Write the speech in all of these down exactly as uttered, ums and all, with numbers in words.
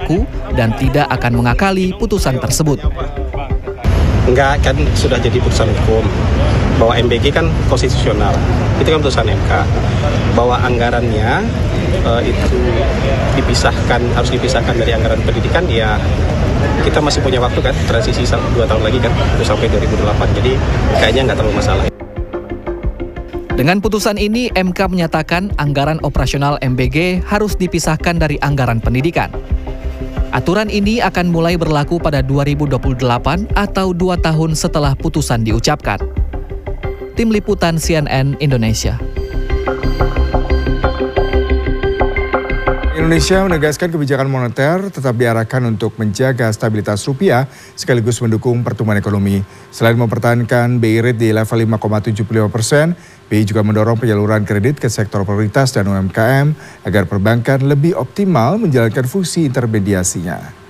berlaku dan tidak akan mengakali putusan tersebut. Enggak, kan sudah jadi putusan hukum bahwa M B G kan konstitusional, itu kan putusan M K, bahwa anggarannya uh, itu dipisahkan, harus dipisahkan dari anggaran pendidikan. Ya kita masih punya waktu kan, transisi dua tahun lagi kan, itu sampai dua ribu delapan, jadi kayaknya nggak terlalu masalah. Dengan putusan ini, M K menyatakan anggaran operasional M B G harus dipisahkan dari anggaran pendidikan. Aturan ini akan mulai berlaku pada dua ribu dua puluh delapan atau dua tahun setelah putusan diucapkan. Tim Liputan C N N Indonesia. Indonesia menegaskan kebijakan moneter tetap diarahkan untuk menjaga stabilitas rupiah sekaligus mendukung pertumbuhan ekonomi. Selain mempertahankan B I rate di level lima koma tujuh lima persen, B I juga mendorong penyaluran kredit ke sektor prioritas dan U M K M agar perbankan lebih optimal menjalankan fungsi intermediasinya.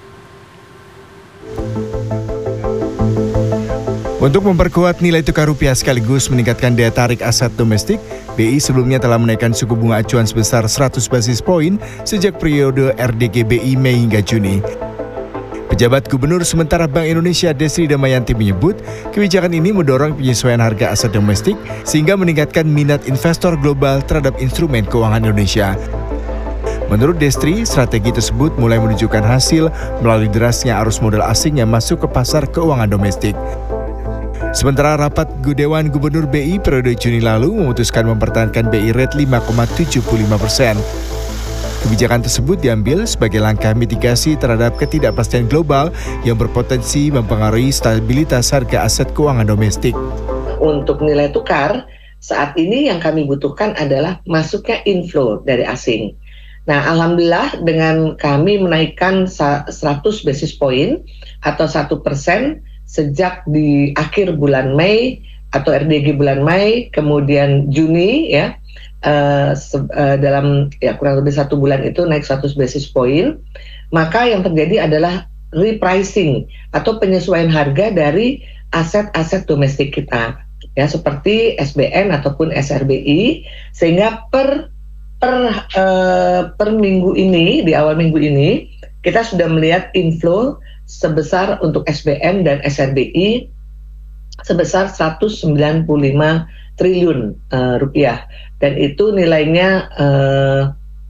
Untuk memperkuat nilai tukar rupiah sekaligus meningkatkan daya tarik aset domestik, B I sebelumnya telah menaikkan suku bunga acuan sebesar seratus basis poin sejak periode R D G B I Mei hingga Juni. Pejabat Gubernur sementara Bank Indonesia Desri Damayanti menyebut, kebijakan ini mendorong penyesuaian harga aset domestik sehingga meningkatkan minat investor global terhadap instrumen keuangan Indonesia. Menurut Destri, strategi tersebut mulai menunjukkan hasil melalui derasnya arus modal asing yang masuk ke pasar keuangan domestik. Sementara rapat Dewan Gubernur B I periode Juni lalu memutuskan mempertahankan B I rate lima koma tujuh lima persen. Kebijakan tersebut diambil sebagai langkah mitigasi terhadap ketidakpastian global yang berpotensi mempengaruhi stabilitas harga aset keuangan domestik. Untuk nilai tukar, saat ini yang kami butuhkan adalah masuknya inflow dari asing. Nah, alhamdulillah dengan kami menaikkan seratus basis point atau satu persen sejak di akhir bulan Mei atau R D G bulan Mei, kemudian Juni ya, uh, uh, dalam ya kurang lebih satu bulan itu naik seratus basis point, maka yang terjadi adalah repricing atau penyesuaian harga dari aset-aset domestik kita, ya seperti S B N ataupun S R B I, sehingga per per uh, per minggu ini, di awal minggu ini kita sudah melihat inflow sebesar untuk S B N dan S R B I sebesar seratus sembilan puluh lima triliun uh, rupiah, dan itu nilainya uh,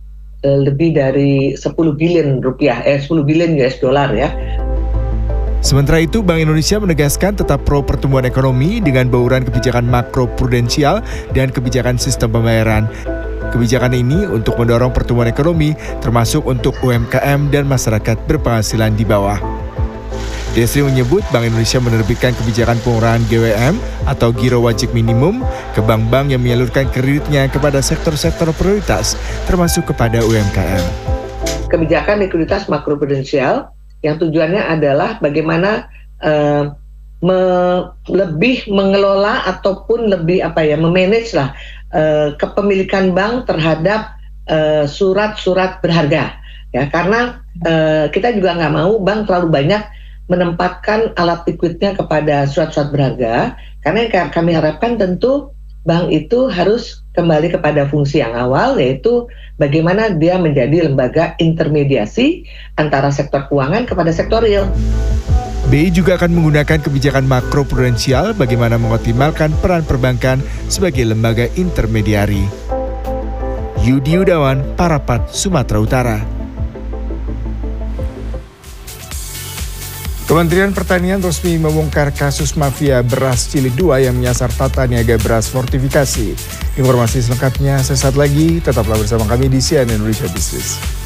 lebih dari sepuluh billion rupiah, eh sepuluh billion U S dollar ya. Sementara itu, Bank Indonesia menegaskan tetap pro pertumbuhan ekonomi dengan bauran kebijakan makro prudensial dan kebijakan sistem pembayaran. Kebijakan ini untuk mendorong pertumbuhan ekonomi termasuk untuk U M K M dan masyarakat berpenghasilan di bawah. Desri menyebut Bank Indonesia menerbitkan kebijakan pengurangan G W M atau giro wajib minimum ke bank-bank yang menyalurkan kreditnya kepada sektor-sektor prioritas termasuk kepada U M K M. Kebijakan likuiditas makroprudensial yang tujuannya adalah bagaimana uh, me, lebih mengelola ataupun lebih apa ya memanage lah uh, kepemilikan bank terhadap uh, surat-surat berharga ya, karena uh, kita juga nggak mau bank terlalu banyak menempatkan alat likuidnya kepada surat-surat berharga, karena yang kami harapkan tentu bank itu harus kembali kepada fungsi yang awal, yaitu bagaimana dia menjadi lembaga intermediasi antara sektor keuangan kepada sektor real. B I juga akan menggunakan kebijakan makro prudensial bagaimana mengoptimalkan peran perbankan sebagai lembaga intermediari. Yudi Yudawan, Parapat, Sumatera Utara. Kementerian Pertanian resmi membongkar kasus mafia beras jilid dua yang menyasar tata niaga beras fortifikasi. Informasi selengkapnya sesaat lagi, tetaplah bersama kami di C N N Indonesia Business.